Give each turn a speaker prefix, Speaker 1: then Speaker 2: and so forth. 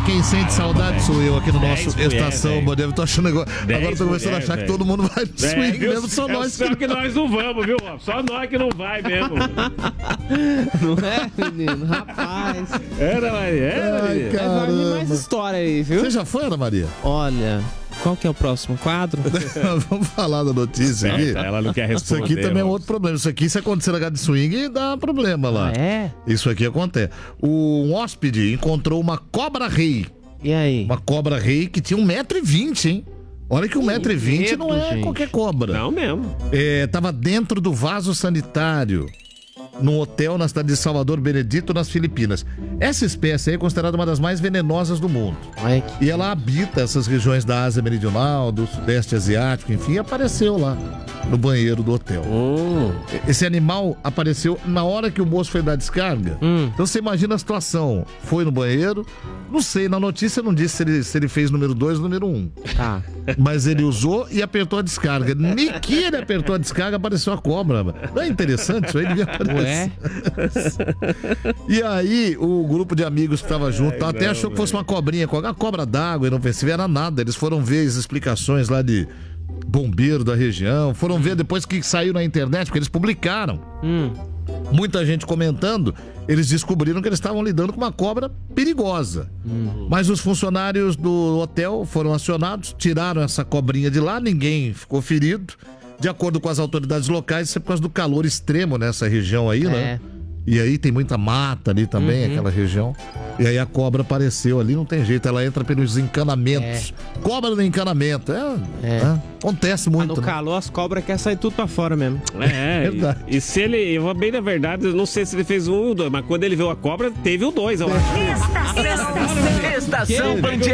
Speaker 1: quem sente saudade sou eu aqui no nosso Estação Band. Eu tô achando agora tô começando a achar que todo mundo vai no swing mesmo, só nós.
Speaker 2: Só que nós não vamos, viu? Só nós que não vai mesmo.
Speaker 3: Não é, menino? Rapaz.
Speaker 2: Era, Maria.
Speaker 3: Vai vir mais história aí, viu?
Speaker 1: Você já foi, Ana Maria?
Speaker 3: Olha, qual que é o próximo quadro?
Speaker 1: Vamos falar da notícia aqui.
Speaker 2: Ela não quer responder.
Speaker 1: Isso aqui também é outro problema. Isso aqui, se acontecer na casa de swing, dá problema lá.
Speaker 3: É?
Speaker 1: Isso aqui acontece. Um hóspede encontrou uma cobra-rei.
Speaker 3: E aí?
Speaker 1: Uma cobra-rei que tinha 1,20 m, hein? Olha que 1,20 m não é
Speaker 3: gente.
Speaker 1: qualquer cobra.
Speaker 2: Não mesmo.
Speaker 1: Tava dentro do vaso sanitário, num hotel na cidade de Salvador Benedito, nas Filipinas. Essa espécie aí é considerada uma das mais venenosas do mundo. E ela habita essas regiões da Ásia Meridional, do Sudeste Asiático, enfim, e apareceu lá no banheiro do hotel. Esse animal apareceu na hora que o moço foi dar descarga. Então você imagina a situação. Foi no banheiro, não sei, na notícia não disse se ele fez número 2 ou número 1.
Speaker 3: Tá.
Speaker 1: Mas ele usou e apertou a descarga. Nem que ele apertou a descarga, apareceu a cobra. Não é interessante isso aí? Devia aparecer. E aí, o grupo de amigos que estava junto até achou que fosse uma cobrinha, uma cobra d'água, e não perceberam nada. Eles foram ver as explicações lá de bombeiro da região, foram ver depois que saiu na internet, porque eles publicaram. Muita gente comentando, eles descobriram que eles estavam lidando com uma cobra perigosa. Mas os funcionários do hotel foram acionados, tiraram essa cobrinha de lá, ninguém ficou ferido. De acordo com as autoridades locais, isso é por causa do calor extremo nessa região aí, né? E aí tem muita mata ali também, aquela região. E aí a cobra apareceu ali, não tem jeito, ela entra pelos encanamentos. Cobra no encanamento, acontece muito.
Speaker 3: No calor, as cobras querem sair tudo pra fora mesmo.
Speaker 1: Verdade.
Speaker 2: E se ele, eu vou bem na verdade, eu não sei se ele fez 1 ou 2, mas quando ele viu a cobra, teve o 2, eu acho.
Speaker 4: Estação Band